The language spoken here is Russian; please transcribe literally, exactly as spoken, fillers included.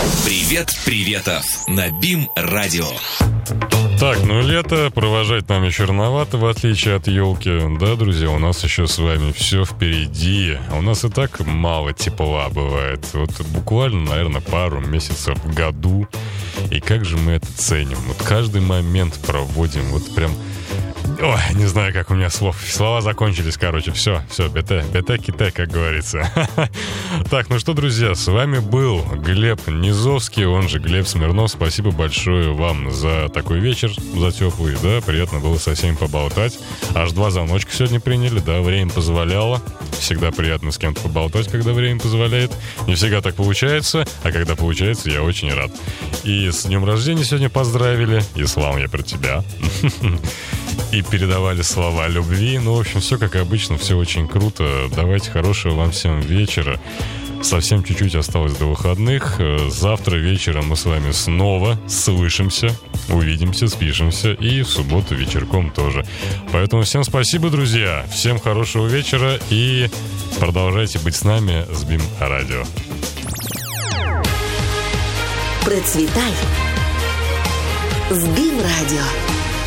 Привет, приветов на БИМ-радио. Так, ну лето провожать нам еще рановато, в отличие от елки. Да, друзья, у нас еще с вами все впереди. У нас и так мало тепла бывает. Вот буквально, наверное, пару месяцев в году. И как же мы это ценим. Вот каждый момент проводим. Вот прям... Ой, не знаю, как у меня слов. Слова закончились, короче. Все, все, бета, бета, китай, как говорится. Так, ну что, друзья, с вами был Глеб Низовский, он же Глеб Смирнов. Спасибо большое вам за такой вечер, за теплый, да, приятно было со всеми поболтать. Аж два звоночка сегодня приняли, да, время позволяло. Всегда приятно с кем-то поболтать, когда время позволяет. Не всегда так получается, а когда получается, я очень рад. И с днем рождения сегодня поздравили, и слава мне про тебя. И передавали слова любви. Ну, в общем, все как обычно, все очень круто. Давайте хорошего вам всем вечера. Совсем чуть-чуть осталось до выходных. Завтра вечером мы с вами снова слышимся, увидимся, спишемся. И в субботу вечерком тоже. Поэтому всем спасибо, друзья. Всем хорошего вечера. И продолжайте быть с нами с БИМ-радио. Процветай с БИМ-радио.